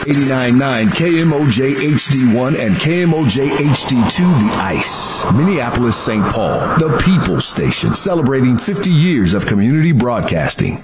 89.9 KMOJ HD1 and KMOJ HD2 The Ice. Minneapolis, St. Paul, the People's Station, celebrating 50 years of community broadcasting.